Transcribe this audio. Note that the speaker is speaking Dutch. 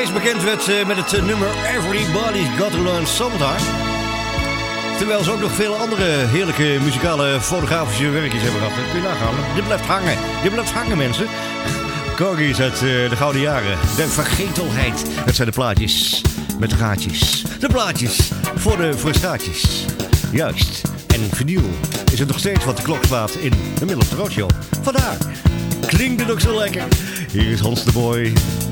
meest bekend werd met het nummer Everybody's Got to Learn Sometime. Terwijl ze ook nog vele andere heerlijke muzikale fotografische werkjes hebben gehad. Dat kun je nagaan. Dit blijft hangen. Dit blijft hangen, mensen. Corgis uit de gouden jaren. De vergetelheid. Dat zijn de plaatjes met de gaatjes. De plaatjes voor de frustraties. Juist. En vinyl is het nog steeds wat de klok slaat in de Middle of the Road Show. Vandaar klinkt het ook zo lekker. Hier is Hans de Boy.